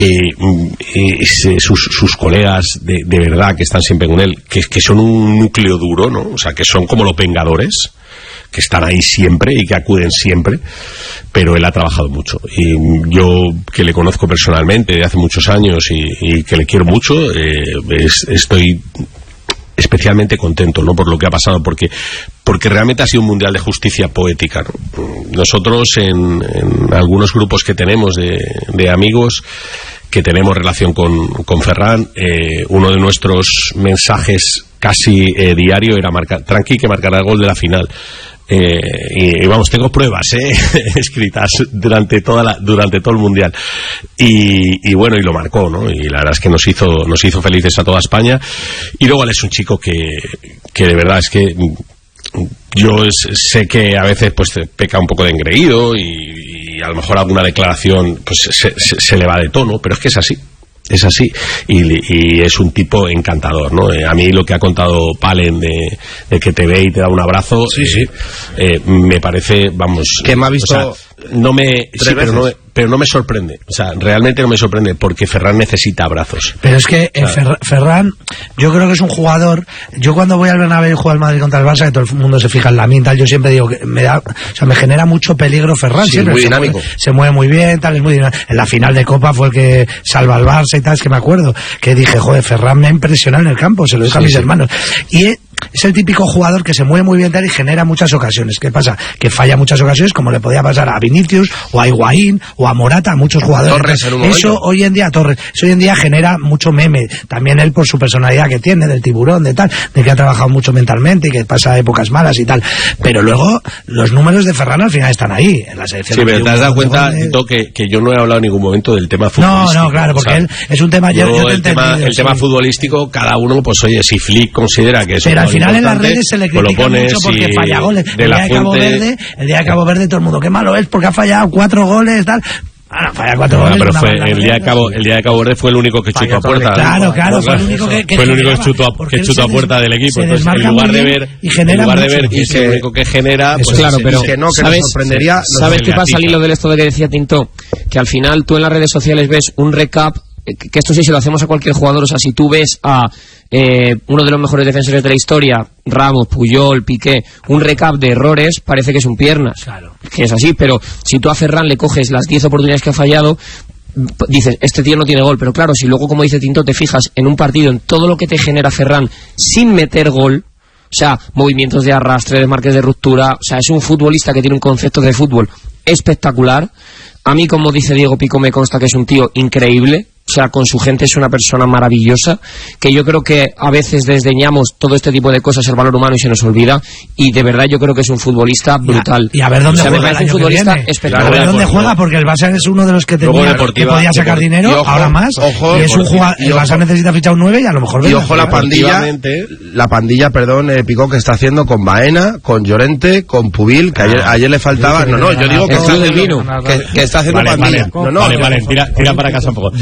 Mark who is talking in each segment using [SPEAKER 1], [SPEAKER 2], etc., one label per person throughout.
[SPEAKER 1] sus colegas de verdad que están siempre con él, que son un núcleo duro, ¿no? O sea, que son como los Vengadores, que están ahí siempre y que acuden siempre, pero él ha trabajado mucho. Y yo, que le conozco personalmente de hace muchos años y que le quiero mucho, estoy especialmente contento, ¿no?, por lo que ha pasado, porque realmente ha sido un mundial de justicia poética, ¿no? Nosotros en algunos grupos que tenemos de amigos que tenemos relación con Ferran, uno de nuestros mensajes casi diario era tranqui, que marcará el gol de la final. Y vamos, tengo pruebas escritas durante todo el mundial, y bueno, y lo marcó, ¿no? Y la verdad es que nos hizo felices a toda España. Y luego él es un chico que de verdad es que yo sé que a veces pues peca un poco de engreído y a lo mejor alguna declaración pues se le va de tono, pero es que es así. Es así, y es un tipo encantador, ¿no? A mí lo que ha contado Palen de que te ve y te da un abrazo, me parece, vamos,
[SPEAKER 2] que me ha visto,
[SPEAKER 1] o sea, pero no me sorprende, o sea, realmente no me sorprende, porque Ferran necesita abrazos.
[SPEAKER 3] Pero es que Ferran, yo creo que es un jugador. Yo cuando voy al Bernabéu y juego al Madrid contra el Barça, que todo el mundo se fija en la mía y tal, yo siempre digo que me genera mucho peligro Ferran.
[SPEAKER 2] Sí, muy dinámico.
[SPEAKER 3] Se mueve muy bien, tal, es muy dinámico. En la final de Copa fue el que salva al Barça y tal, es que me acuerdo que dije, joder, Ferran me ha impresionado en el campo, se lo dije a mis hermanos. Y es el típico jugador que se mueve muy bien tal y genera muchas ocasiones. ¿Qué pasa? Que falla muchas ocasiones, como le podía pasar a Vinicius o a Higuaín o a Morata, a muchos jugadores.
[SPEAKER 2] Torres en un momento.
[SPEAKER 3] Eso hoy en día genera mucho meme. También él, por su personalidad que tiene, del tiburón, de tal, de que ha trabajado mucho mentalmente y que pasa épocas malas y tal. Pero luego los números de Ferran al final están ahí en la selección.
[SPEAKER 1] Sí, pero te has dado cuenta, Tito, que yo no he hablado en ningún momento del tema futbolístico.
[SPEAKER 3] No, claro, porque él es un tema.
[SPEAKER 1] El tema futbolístico, cada uno, pues oye, si Flick considera que es.
[SPEAKER 3] Pero al final en las redes se le critica mucho porque falla goles. El día de Cabo Verde todo el mundo, qué malo es porque ha fallado 4 goles, tal. Falla 4 goles.
[SPEAKER 1] Pero fue el día de Cabo Verde fue el único que chutó a puerta.
[SPEAKER 3] Claro, fue el único que
[SPEAKER 1] chutó a puerta del equipo. Entonces, en lugar de ver que es el único que genera,
[SPEAKER 2] pues claro, pero
[SPEAKER 3] que nos
[SPEAKER 2] sorprendería.
[SPEAKER 4] ¿Sabes qué pasa al hilo de esto de que decía Tinto? Que al final tú en las redes sociales ves un recap, que esto sí se lo hacemos a cualquier jugador. O sea, si tú ves a uno de los mejores defensores de la historia, Ramos, Puyol, Piqué, un recap de errores, parece que es un piernas.
[SPEAKER 3] Claro.
[SPEAKER 4] Que es así, pero si tú a Ferran le coges las 10 oportunidades que ha fallado, dices, este tío no tiene gol. Pero claro, si luego, como dice Tinto, te fijas en un partido, en todo lo que te genera Ferran sin meter gol, o sea, movimientos de arrastre, desmarques de ruptura, o sea, es un futbolista que tiene un concepto de fútbol espectacular. A mí, como dice Diego Pico, me consta que es un tío increíble. O sea, con su gente es una persona maravillosa, que yo creo que a veces desdeñamos todo este tipo de cosas, el valor humano, y se nos olvida. Y de verdad yo creo que es un futbolista brutal.
[SPEAKER 3] Y a ver dónde juega.
[SPEAKER 4] Me parece un futbolista espectacular.
[SPEAKER 3] A ver dónde juega, porque el Barça es uno de los que podía sacar dinero, ahora más. Y es un jugador. El Barça necesita fichar un 9 y a lo mejor.
[SPEAKER 2] Y ojo la pandilla, Pico, que está haciendo con Baena, con Llorente, con Pubil, que ayer le faltaba. No, yo digo que está haciendo pandilla.
[SPEAKER 1] Vale, tira para casa un poco.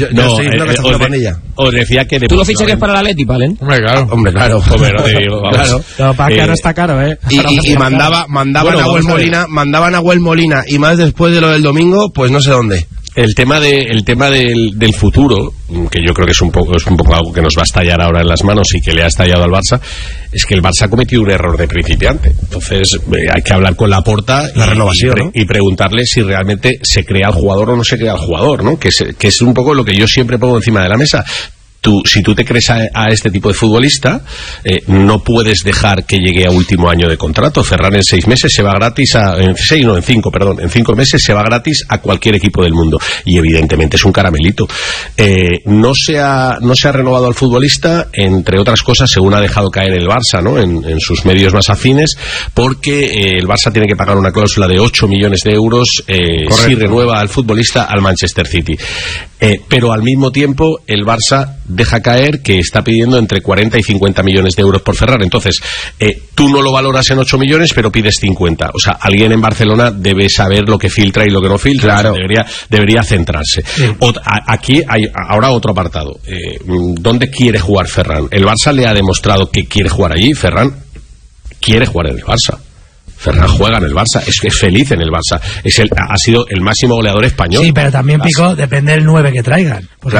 [SPEAKER 1] Os decía que
[SPEAKER 4] tú lo ficharías para el Atleti, ¿vale?
[SPEAKER 2] Hombre, claro.
[SPEAKER 1] Claro.
[SPEAKER 3] Pero para que ahora está caro,
[SPEAKER 2] y mandaban a Nahuel Molina, y más después de lo del domingo, pues no sé dónde.
[SPEAKER 1] El tema del futuro, que yo creo que es un poco algo que nos va a estallar ahora en las manos y que le ha estallado al Barça, es que el Barça ha cometido un error de principiante. Entonces hay que hablar con Laporta,
[SPEAKER 2] la renovación, ¿no?
[SPEAKER 1] Y preguntarle si realmente se crea el jugador o no se crea el jugador, ¿no? Que es un poco lo que yo siempre pongo encima de la mesa. Si tú te crees a este tipo de futbolista, no puedes dejar que llegue a último año de contrato. Ferran en 6 meses se va gratis en 5 meses se va gratis a cualquier equipo del mundo. Y evidentemente es un caramelito. No se ha renovado al futbolista, entre otras cosas, según ha dejado caer el Barça, ¿no? En sus medios más afines, porque el Barça tiene que pagar una cláusula de 8 millones de euros si renueva al futbolista al Manchester City. Pero al mismo tiempo el Barça deja caer que está pidiendo entre 40 y 50 millones de euros por Ferran. Entonces, tú no lo valoras en 8 millones, pero pides 50. O sea, alguien en Barcelona debe saber lo que filtra y lo que no filtra.
[SPEAKER 2] Claro.
[SPEAKER 1] O sea, debería centrarse. Sí. Aquí hay ahora otro apartado. ¿Dónde quiere jugar Ferran? El Barça le ha demostrado que quiere jugar allí. Ferran quiere jugar en el Barça. Ferran juega en el Barça, es feliz en el Barça, ha sido el máximo goleador español.
[SPEAKER 3] Sí, pero también, Pico, depende del 9 que traigan. Pues